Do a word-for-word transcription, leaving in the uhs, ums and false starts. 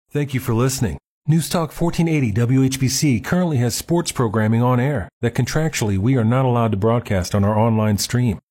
Thank you for listening. Newstalk fourteen eighty W H B C currently has sports programming on air that contractually we are not allowed to broadcast on our online stream.